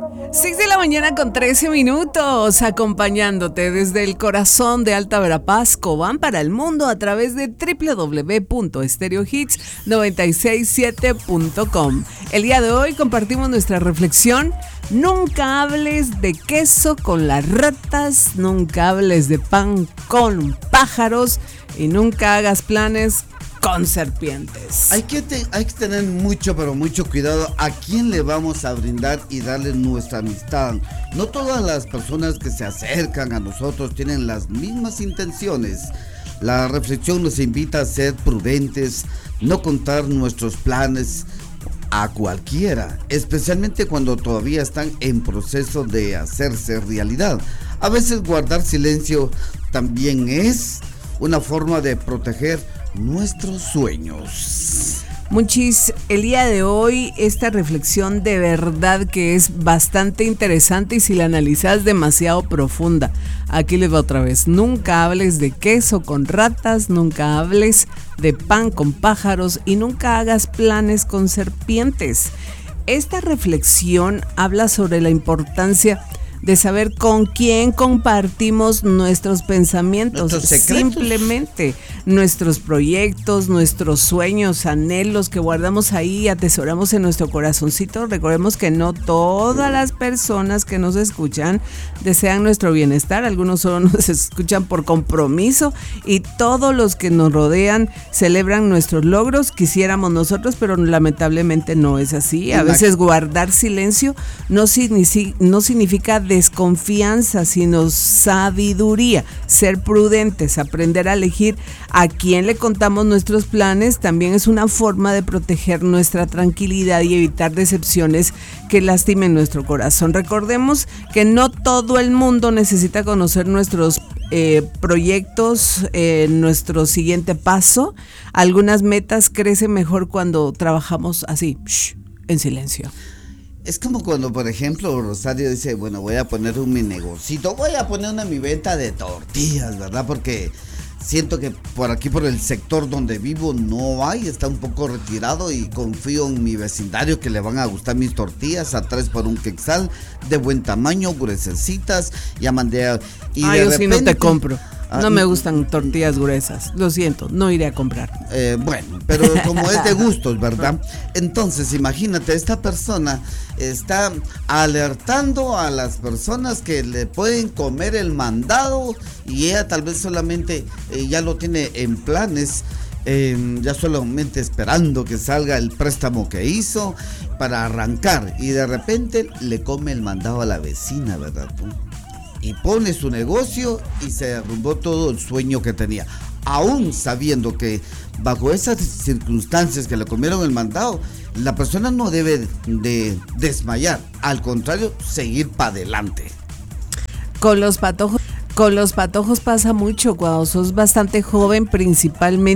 6 de la mañana con 13 minutos, acompañándote desde el corazón de Alta Verapaz, Cobán, para el mundo a través de www.stereohits967.com. El día de hoy compartimos nuestra reflexión. Nunca hables de queso con las ratas, nunca hables de pan con pájaros y nunca hagas planes con serpientes. Hay que tener mucho, pero mucho cuidado a quién le vamos a brindar y darle nuestra amistad. No todas las personas que se acercan a nosotros tienen las mismas intenciones. La reflexión nos invita a ser prudentes, no contar nuestros planes a cualquiera, especialmente cuando todavía están en proceso de hacerse realidad. A veces guardar silencio también es una forma de proteger nuestros sueños. Monchis, el día de hoy esta reflexión de verdad que es bastante interesante y si la analizas demasiado profunda. Aquí les va otra vez. Nunca hables de queso con ratas, nunca hables de pan con pájaros y nunca hagas planes con serpientes. Esta reflexión habla sobre la importancia de saber con quién compartimos nuestros pensamientos, simplemente nuestros proyectos, nuestros sueños, anhelos que guardamos ahí y atesoramos en nuestro corazoncito. Recordemos que no todas las personas que nos escuchan desean nuestro bienestar, algunos solo nos escuchan por compromiso y todos los que nos rodean celebran nuestros logros, quisiéramos nosotros, pero lamentablemente no es así. A veces guardar silencio no significa desconfianza, sino sabiduría, ser prudentes, aprender a elegir a quién le contamos nuestros planes, también es una forma de proteger nuestra tranquilidad y evitar decepciones que lastimen nuestro corazón. Recordemos que no todo el mundo necesita conocer nuestros proyectos, nuestro siguiente paso. Algunas metas crecen mejor cuando trabajamos así, en silencio. Es como cuando, por ejemplo, Rosario dice, bueno, voy a poner mi negocito, voy a poner mi venta de tortillas, ¿verdad? Porque siento que por aquí, por el sector donde vivo, no hay, está un poco retirado y confío en mi vecindario que le van a gustar mis tortillas a 3 por 1 quetzal, de buen tamaño, gruesecitas, ya mandé a... Y de repente, sí no te compro. No me gustan tortillas gruesas, lo siento, no iré a comprar. Bueno, pero como es de gustos, ¿verdad? Entonces, imagínate, esta persona está alertando a las personas que le pueden comer el mandado y ella tal vez solamente ya lo tiene en planes, ya solamente esperando que salga el préstamo que hizo para arrancar y de repente le come el mandado a la vecina, ¿verdad? Y pone su negocio y se derrumbó todo el sueño que tenía, aún sabiendo que bajo esas circunstancias que le comieron el mandado, la persona no debe de desmayar, al contrario, seguir para adelante. Con los patojos pasa mucho cuando sos bastante joven, principalmente